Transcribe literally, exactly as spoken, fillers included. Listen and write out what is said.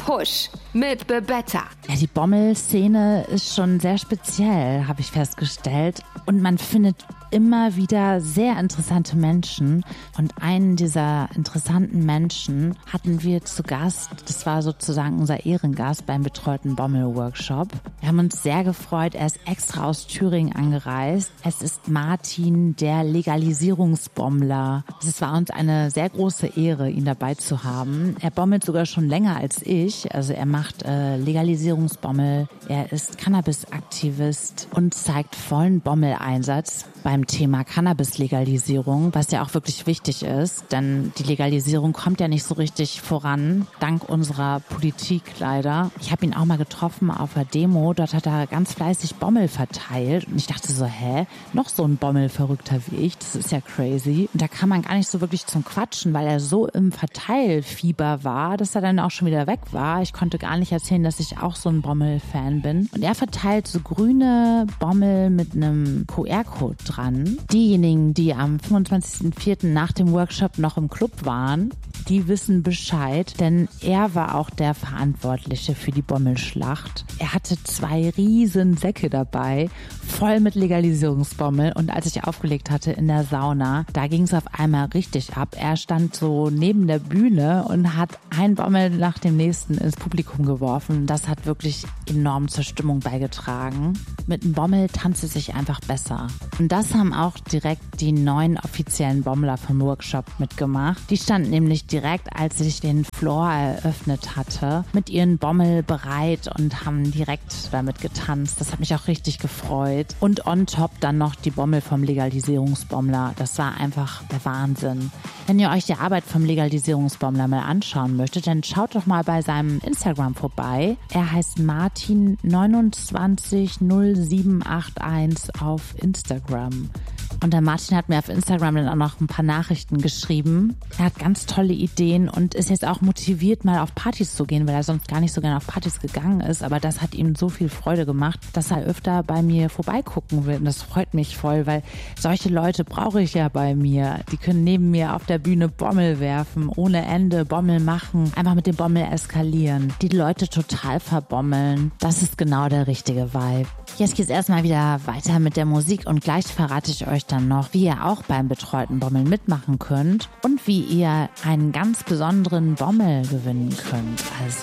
Push mit Bebetta. Ja, die Bommel-Szene ist schon sehr speziell, habe ich festgestellt. Und man findet immer wieder sehr interessante Menschen. Und einen dieser interessanten Menschen hatten wir zu Gast. Das war sozusagen unser Ehrengast beim betreuten Bommel-Workshop. Wir haben uns sehr gefreut. Er ist extra aus Thüringen angereist. Es ist Martin, der Legalisierungsbommler. Es war uns eine sehr große Ehre, ihn dabei zu haben. Er bommelt sogar schon länger als ich. Also er macht äh, Legalisierungsbommel. Er ist Cannabis-Aktivist und zeigt vollen Bommeleinsatz beim Thema Cannabis-Legalisierung, was ja auch wirklich wichtig ist, denn die Legalisierung kommt ja nicht so richtig voran, dank unserer Politik leider. Ich habe ihn auch mal getroffen auf einer Demo, dort hat er ganz fleißig Bommel verteilt und ich dachte so, hä, noch so ein Bommelverrückter wie ich, das ist ja crazy. Und da kam man gar nicht so wirklich zum Quatschen, weil er so im Verteilfieber war, dass er dann auch schon wieder weg war. Ich konnte gar nicht erzählen, dass ich auch so ein Bommel-Fan bin. Und er verteilt so grüne Bommel mit einem Q R-Code dran. Diejenigen, die am fünfundzwanzigsten vierten nach dem Workshop noch im Club waren, die wissen Bescheid, denn er war auch der Verantwortliche für die Bommelschlacht. Er hatte zwei riesen Säcke dabei, voll mit Legalisierungsbommel und als ich aufgelegt hatte in der Sauna, da ging es auf einmal richtig ab. Er stand so neben der Bühne und hat ein Bommel nach dem nächsten ins Publikum geworfen. Das hat wirklich enorm zur Stimmung beigetragen. Mit einem Bommel tanzt es sich einfach besser. Und das haben auch direkt die neuen offiziellen Bommler vom Workshop mitgemacht. Die standen nämlich direkt, als ich den Floor eröffnet hatte, mit ihren Bommel bereit und haben direkt damit getanzt. Das hat mich auch richtig gefreut. Und on top dann noch die Bommel vom Legalisierungsbommler. Das war einfach der Wahnsinn. Wenn ihr euch die Arbeit vom Legalisierungsbommler mal anschauen möchtet, dann schaut doch mal bei seinem Instagram vorbei. Er heißt Martin neun zwei null sieben acht eins auf Instagram. Und der Martin hat mir auf Instagram dann auch noch ein paar Nachrichten geschrieben. Er hat ganz tolle Ideen und ist jetzt auch motiviert, mal auf Partys zu gehen, weil er sonst gar nicht so gerne auf Partys gegangen ist. Aber das hat ihm so viel Freude gemacht, dass er öfter bei mir vorbeigucken will. Und das freut mich voll, weil solche Leute brauche ich ja bei mir. Die können neben mir auf der Bühne Bommel werfen, ohne Ende Bommel machen, einfach mit dem Bommel eskalieren. Die Leute total verbommeln. Das ist genau der richtige Vibe. Jetzt geht's erstmal wieder weiter mit der Musik und gleich verrate ich euch dann noch, wie ihr auch beim betreuten Bommeln mitmachen könnt und wie ihr einen ganz besonderen Bommel gewinnen könnt. Also